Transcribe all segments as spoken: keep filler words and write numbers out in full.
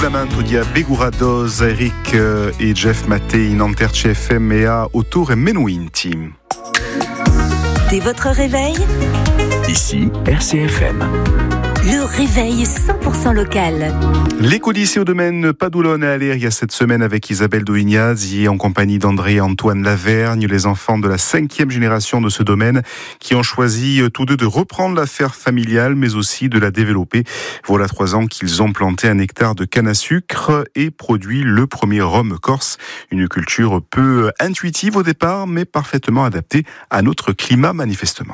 Parlamento di Begurados, Eric e Jeff Mattei in Anter C F M e a Autour e Menuinti. Dès votre réveil, ici R C F M. Le réveil cent pour cent local. L'éco-lycée au domaine Padoulone à Aléria cette semaine avec Isabelle Doignazzi en compagnie d'André et Antoine Lavergne, les enfants de la cinquième génération de ce domaine qui ont choisi tous deux de reprendre l'affaire familiale mais aussi de la développer. Voilà trois ans qu'ils ont planté un hectare de canne à sucre et produit le premier rhum corse. Une culture peu intuitive au départ mais parfaitement adaptée à notre climat manifestement.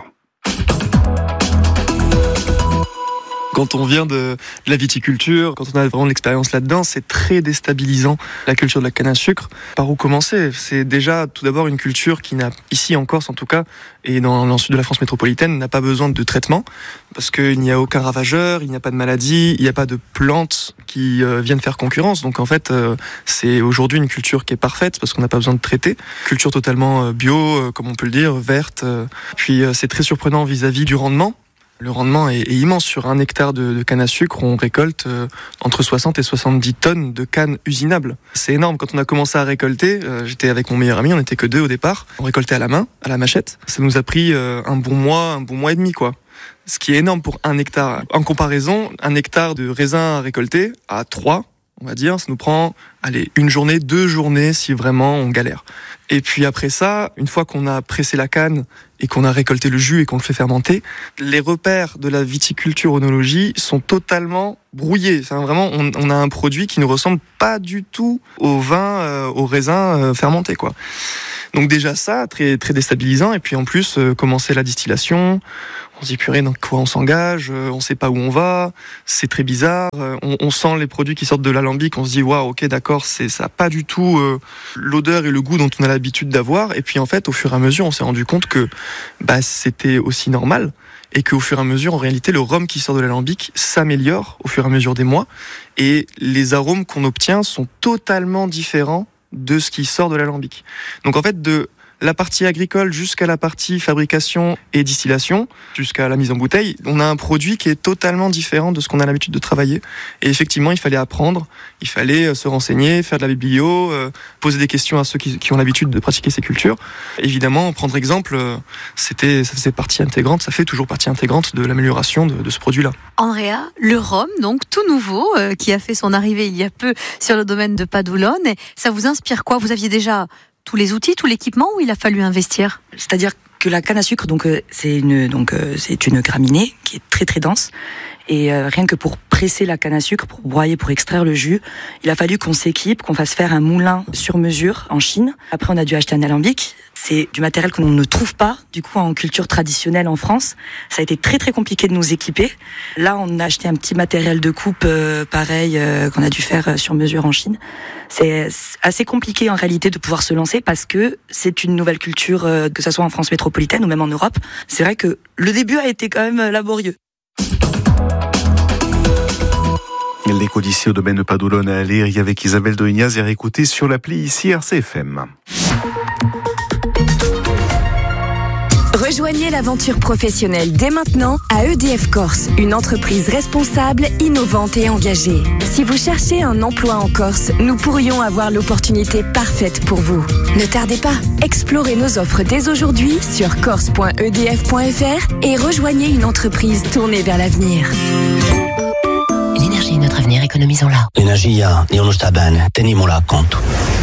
Quand on vient de, de la viticulture, quand on a vraiment de l'expérience là-dedans, c'est très déstabilisant, la culture de la canne à sucre. Par où commencer ? C'est déjà tout d'abord une culture qui n'a, ici en Corse en tout cas, et dans le sud de la France métropolitaine, n'a pas besoin de traitement, parce qu'il n'y a aucun ravageur, il n'y a pas de maladie, il n'y a pas de plantes qui euh, viennent faire concurrence. Donc en fait, euh, c'est aujourd'hui une culture qui est parfaite, parce qu'on n'a pas besoin de traiter. Culture totalement euh, bio, euh, comme on peut le dire, verte. Euh. Puis euh, c'est très surprenant vis-à-vis du rendement. Le rendement est, est immense. Sur un hectare de, de canne à sucre, on récolte euh, entre soixante et soixante-dix tonnes de canne usinable. C'est énorme. Quand on a commencé à récolter, euh, j'étais avec mon meilleur ami, on n'était que deux au départ. On récoltait à la main, à la machette. Ça nous a pris euh, un bon mois, un bon mois et demi, quoi. Ce qui est énorme pour un hectare. En comparaison, un hectare de raisin à récolter à trois, on va dire, ça nous prend, allez, une journée, deux journées si vraiment on galère. Et puis après ça, une fois qu'on a pressé la canne et qu'on a récolté le jus et qu'on le fait fermenter, les repères de la viticulture-œnologie sont totalement brouillés. C'est vraiment, on, on a un produit qui ne ressemble pas du tout au vin, euh, au raisin euh, fermenté, quoi. Donc déjà ça, très très déstabilisant. Et puis en plus, euh, commencer la distillation, on se dit purée, dans quoi on s'engage, euh, on sait pas où on va, c'est très bizarre. Euh, on, on sent les produits qui sortent de l'alambic, on se dit waouh, ok, d'accord, c'est ça a pas du tout euh, l'odeur et le goût dont on a l'habitude d'avoir. Et puis en fait, au fur et à mesure, on s'est rendu compte que bah c'était aussi normal. Et qu'au fur et à mesure, en réalité, le rhum qui sort de l'alambic s'améliore au fur et à mesure des mois. Et les arômes qu'on obtient sont totalement différents de ce qui sort de l'alambic. Donc en fait, de la partie agricole jusqu'à la partie fabrication et distillation, jusqu'à la mise en bouteille, on a un produit qui est totalement différent de ce qu'on a l'habitude de travailler. Et effectivement, il fallait apprendre, il fallait se renseigner, faire de la biblio, euh, poser des questions à ceux qui, qui ont l'habitude de pratiquer ces cultures. Évidemment, prendre exemple, euh, c'était, ça faisait partie intégrante, ça fait toujours partie intégrante de l'amélioration de, de ce produit-là. Andrea, le rhum, donc tout nouveau, euh, qui a fait son arrivée il y a peu sur le domaine de Padoulone. Ça vous inspire quoi ? Vous aviez déjà tous les outils, tout l'équipement, ou il a fallu investir ? C'est-à-dire que la canne à sucre, donc euh, c'est une donc euh, c'est une graminée qui est très très dense. Et euh, rien que pour presser la canne à sucre, pour broyer, pour extraire le jus, il a fallu qu'on s'équipe, qu'on fasse faire un moulin sur mesure en Chine. Après, on a dû acheter un alambic. C'est du matériel que l'on ne trouve pas, du coup, en culture traditionnelle en France. Ça a été très très compliqué de nous équiper. Là, on a acheté un petit matériel de coupe, euh, pareil, euh, qu'on a dû faire euh, sur mesure en Chine. C'est assez compliqué en réalité de pouvoir se lancer parce que c'est une nouvelle culture, euh, que ça soit en France métropolitaine ou même en Europe. C'est vrai que le début a été quand même laborieux. L'éco-lycée au domaine de Padoulone à Aléria avec Isabelle Doignazzi et à réécouter sur l'appli ici R C F M. Rejoignez l'aventure professionnelle dès maintenant à E D F Corse, une entreprise responsable, innovante et engagée. Si vous cherchez un emploi en Corse, nous pourrions avoir l'opportunité parfaite pour vous. Ne tardez pas, explorez nos offres dès aujourd'hui sur corse point e d f point f r et rejoignez une entreprise tournée vers l'avenir. L'énergie est notre avenir, économisons-la. L'energia è uno sta bene, tenimola a conto.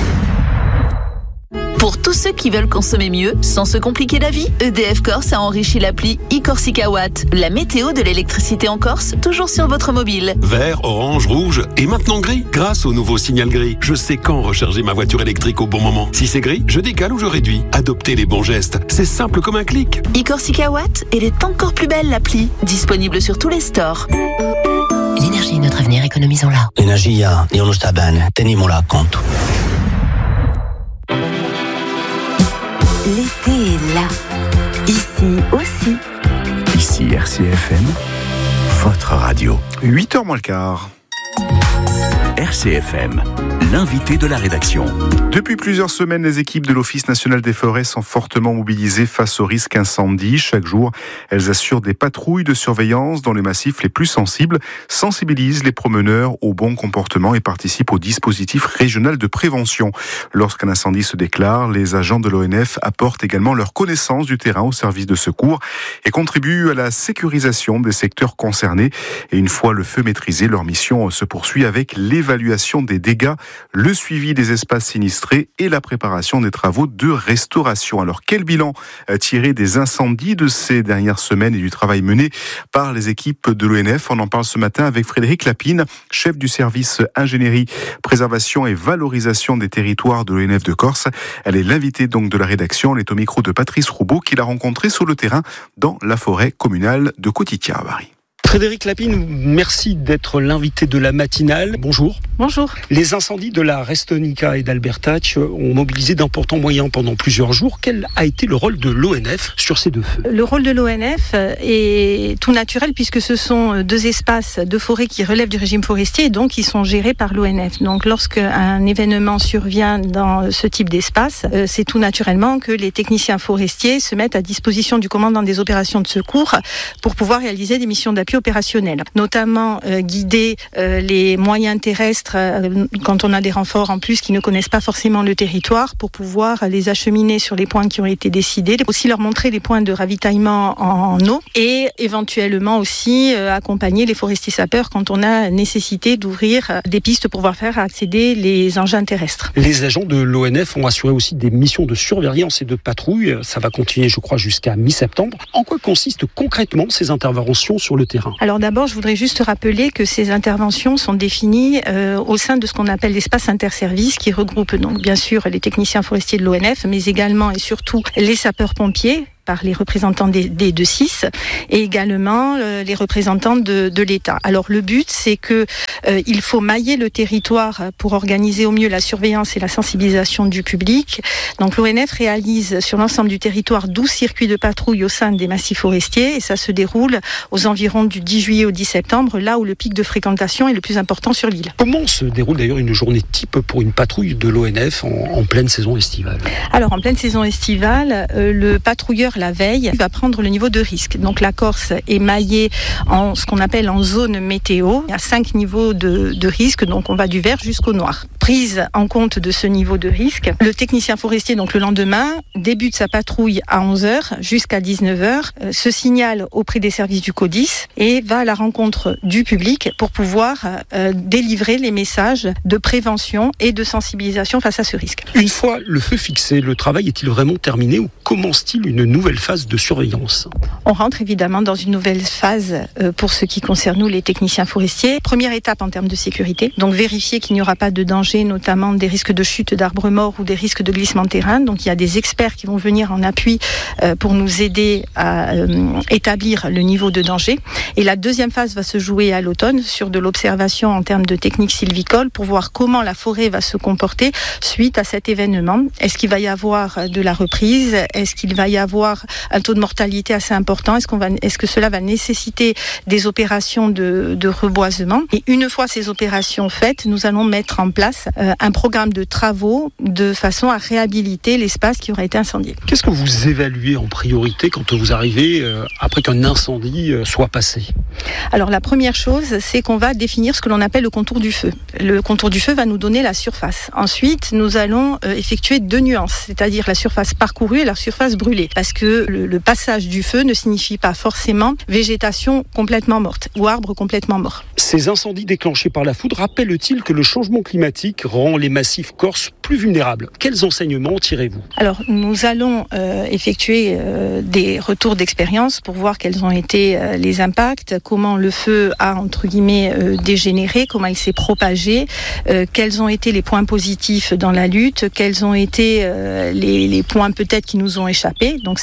Pour tous ceux qui veulent consommer mieux, sans se compliquer la vie, E D F Corse a enrichi l'appli e-Corsica Watt, la météo de l'électricité en Corse, toujours sur votre mobile. Vert, orange, rouge et maintenant gris, grâce au nouveau signal gris. Je sais quand recharger ma voiture électrique au bon moment. Si c'est gris, je décale ou je réduis. Adoptez les bons gestes, c'est simple comme un clic. e-Corsica Watt, elle est encore plus belle l'appli, disponible sur tous les stores. L'énergie est notre avenir, économisons-la. L'energia è uno sta bene, tenimola a conto. L'été est là. Ici aussi. Ici R C F M, votre radio. huit heures moins le quart. R C F M, l'invité de la rédaction. Depuis plusieurs semaines, les équipes de l'Office national des forêts sont fortement mobilisées face au risque incendie. Chaque jour, elles assurent des patrouilles de surveillance dans les massifs les plus sensibles, sensibilisent les promeneurs au bon comportement et participent au dispositif régional de prévention. Lorsqu'un incendie se déclare, les agents de l'O N F apportent également leur connaissance du terrain au service de secours et contribuent à la sécurisation des secteurs concernés. Et une fois le feu maîtrisé, leur mission se poursuit avec l'évaluation des dégâts, le suivi des espaces sinistrés et la préparation des travaux de restauration. Alors quel bilan tirer des incendies de ces dernières semaines et du travail mené par les équipes de l'O N F? On en parle ce matin avec Frédéric Lapine, chef du service ingénierie, préservation et valorisation des territoires de l'O N F de Corse. Elle est l'invitée donc de la rédaction. Elle est au micro de Patrice Roubaud qui l'a rencontrée sur le terrain dans la forêt communale de Cotitia à Bari. Frédéric Lapine, merci d'être l'invité de la matinale. Bonjour. Bonjour. Les incendies de la Restonica et d'Albertach ont mobilisé d'importants moyens pendant plusieurs jours. Quel a été le rôle de l'O N F sur ces deux feux? Le rôle de l'O N F est tout naturel puisque ce sont deux espaces de forêt qui relèvent du régime forestier et donc qui sont gérés par l'O N F. Donc lorsqu'un événement survient dans ce type d'espace, c'est tout naturellement que les techniciens forestiers se mettent à disposition du commandant des opérations de secours pour pouvoir réaliser des missions d'appui opérationnels, notamment euh, guider euh, les moyens terrestres euh, quand on a des renforts en plus qui ne connaissent pas forcément le territoire pour pouvoir les acheminer sur les points qui ont été décidés, aussi leur montrer les points de ravitaillement en, en eau et éventuellement aussi euh, accompagner les forestiers sapeurs quand on a nécessité d'ouvrir des pistes pour pouvoir faire accéder les engins terrestres. Les agents de l'O N F ont assuré aussi des missions de surveillance et de patrouille. Ça va continuer, je crois, jusqu'à mi-septembre. En quoi consistent concrètement ces interventions sur le terrain ? Alors d'abord, je voudrais juste rappeler que ces interventions sont définies euh, au sein de ce qu'on appelle l'espace interservice qui regroupe donc bien sûr les techniciens forestiers de l'O N F, mais également et surtout les sapeurs-pompiers, par les représentants des, des deux six et également euh, les représentants de, de l'État. Alors le but, c'est que euh, il faut mailler le territoire pour organiser au mieux la surveillance et la sensibilisation du public. Donc l'O N F réalise sur l'ensemble du territoire douze circuits de patrouille au sein des massifs forestiers et ça se déroule aux environs du dix juillet au dix septembre, là où le pic de fréquentation est le plus important sur l'île. Comment se déroule d'ailleurs une journée type pour une patrouille de l'O N F en, en pleine saison estivale? Alors en pleine saison estivale, euh, le patrouilleur la veille va prendre le niveau de risque. Donc la Corse est maillée en ce qu'on appelle en zone météo. Il y a cinq niveaux de, de risque, donc on va du vert jusqu'au noir. Prise en compte de ce niveau de risque, le technicien forestier, donc le lendemain, débute sa patrouille à onze heures jusqu'à dix-neuf heures, euh, se signale auprès des services du CODIS et va à la rencontre du public pour pouvoir euh, délivrer les messages de prévention et de sensibilisation face à ce risque. Une fois le feu fixé, le travail est-il vraiment terminé ou commence-t-il une nouvelle phase de surveillance? On rentre évidemment dans une nouvelle phase euh, pour ce qui concerne nous, les techniciens forestiers. Première étape en termes de sécurité, donc vérifier qu'il n'y aura pas de danger, notamment des risques de chute d'arbres morts ou des risques de glissement de terrain. Donc il y a des experts qui vont venir en appui euh, pour nous aider à euh, établir le niveau de danger. Et la deuxième phase va se jouer à l'automne sur de l'observation en termes de techniques sylvicoles pour voir comment la forêt va se comporter suite à cet événement. Est-ce qu'il va y avoir de la reprise? Est-ce qu'il va y avoir un taux de mortalité assez important? Est-ce qu'on va, est-ce que cela va nécessiter des opérations de, de reboisement? Et une fois ces opérations faites, nous allons mettre en place euh, un programme de travaux de façon à réhabiliter l'espace qui aura été incendié. Qu'est-ce que vous évaluez en priorité quand vous arrivez euh, après qu'un incendie euh, soit passé? Alors la première chose, c'est qu'on va définir ce que l'on appelle le contour du feu. Le contour du feu va nous donner la surface. Ensuite, nous allons euh, effectuer deux nuances, c'est-à-dire la surface parcourue et la surface brûlée. Parce que le, le passage du feu ne signifie pas forcément végétation complètement morte ou arbre complètement mort. Ces incendies déclenchés par la foudre rappellent-ils que le changement climatique rend les massifs corses plus vulnérables? Quels enseignements tirez-vous? Alors, nous allons euh, effectuer euh, des retours d'expérience pour voir quels ont été euh, les impacts, comment le feu a, entre guillemets, euh, dégénéré, comment il s'est propagé, euh, quels ont été les points positifs dans la lutte, quels ont été euh, les, les points peut-être qui nous ont échappé. Donc, cette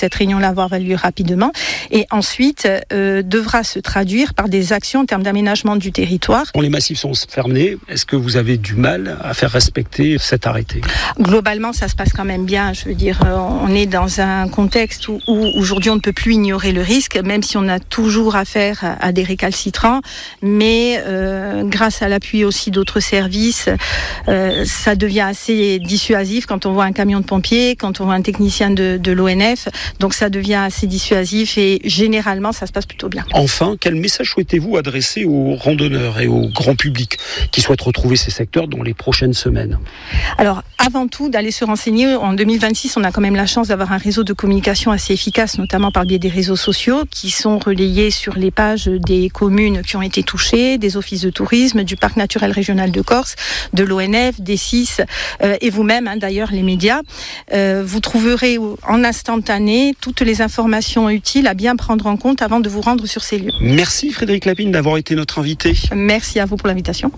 cette réunion-là va avoir lieu rapidement, et ensuite euh, devra se traduire par des actions en termes d'aménagement du territoire. Quand les massifs sont fermés, est-ce que vous avez du mal à faire respecter cet arrêté ? Globalement, ça se passe quand même bien. Je veux dire, on est dans un contexte où, où aujourd'hui on ne peut plus ignorer le risque, même si on a toujours affaire à, à des récalcitrants. Mais euh, grâce à l'appui aussi d'autres services, euh, ça devient assez dissuasif quand on voit un camion de pompiers, quand on voit un technicien de, de l'O N F. Donc ça devient assez dissuasif et généralement ça se passe plutôt bien. Enfin, quel message souhaitez-vous adresser aux randonneurs et au grand public qui souhaitent retrouver ces secteurs dans les prochaines semaines ? Alors, avant tout, d'aller se renseigner. En deux mille vingt-six, on a quand même la chance d'avoir un réseau de communication assez efficace, notamment par le biais des réseaux sociaux, qui sont relayés sur les pages des communes qui ont été touchées, des offices de tourisme, du parc naturel régional de Corse, de l'O N F, des C I S, euh, et vous-même, hein, d'ailleurs, les médias. Euh, vous trouverez en instantané toutes les informations utiles à bien prendre en compte avant de vous rendre sur ces lieux. Merci Frédéric Lapine d'avoir été notre invité. Merci à vous pour l'invitation.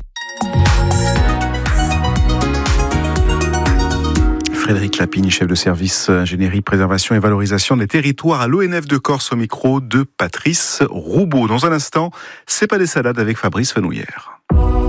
Frédéric Lapine, chef de service ingénierie, préservation et valorisation des territoires à l'O N F de Corse, au micro de Patrice Roubaud. Dans un instant, c'est pas des salades avec Fabrice Fenouillère.